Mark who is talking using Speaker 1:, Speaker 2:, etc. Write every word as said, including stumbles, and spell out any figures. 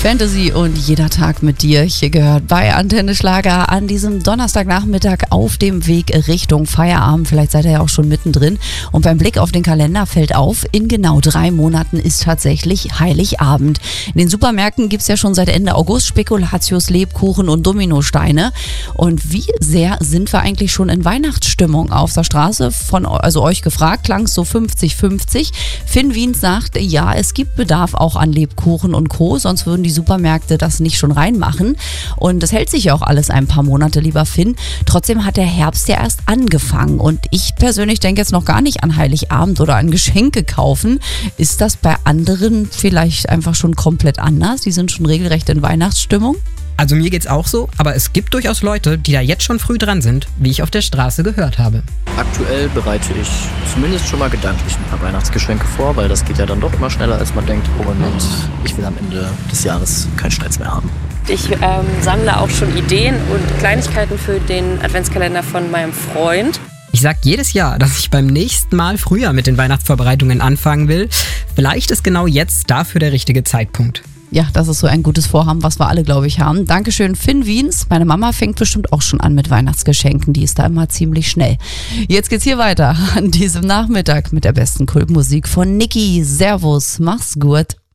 Speaker 1: Fantasy und jeder Tag mit dir. Hier gehört bei Antenne Schlager an diesem Donnerstagnachmittag auf dem Weg Richtung Feierabend. Vielleicht seid ihr ja auch schon mittendrin. Und beim Blick auf den Kalender fällt auf, in genau drei Monaten ist tatsächlich Heiligabend. In den Supermärkten gibt es ja schon seit Ende August Spekulatius, Lebkuchen und Dominosteine. Und wie sehr sind wir eigentlich schon in Weihnachtsstimmung auf der Straße? Von also euch gefragt, klang es so fünfzig fünfzig. Finn Wiens sagt, ja, es gibt Bedarf auch an Lebkuchen und Co., sonst würden die Supermärkte das nicht schon reinmachen. Und das hält sich ja auch alles ein paar Monate, lieber Finn. Trotzdem hat der Herbst ja erst angefangen. Und ich persönlich denke jetzt noch gar nicht an Heiligabend oder an Geschenke kaufen. Ist das bei anderen vielleicht einfach schon komplett anders? Die sind schon regelrecht in Weihnachtsstimmung?
Speaker 2: Also mir geht's auch so, aber es gibt durchaus Leute, die da jetzt schon früh dran sind, wie ich auf der Straße gehört habe.
Speaker 3: Aktuell bereite ich zumindest schon mal gedanklich ein paar Weihnachtsgeschenke vor, weil das geht ja dann doch immer schneller, als man denkt. Und ich will am Ende des Jahres keinen Stress mehr haben.
Speaker 4: Ich ähm, sammle auch schon Ideen und Kleinigkeiten für den Adventskalender von meinem Freund.
Speaker 2: Ich sag jedes Jahr, dass ich beim nächsten Mal früher mit den Weihnachtsvorbereitungen anfangen will. Vielleicht ist genau jetzt dafür der richtige Zeitpunkt.
Speaker 1: Ja, das ist so ein gutes Vorhaben, was wir alle, glaube ich, haben. Dankeschön, Finn Wiens. Meine Mama fängt bestimmt auch schon an mit Weihnachtsgeschenken. Die ist da immer ziemlich schnell. Jetzt geht's hier weiter an diesem Nachmittag mit der besten Kultmusik von Niki. Servus, mach's gut.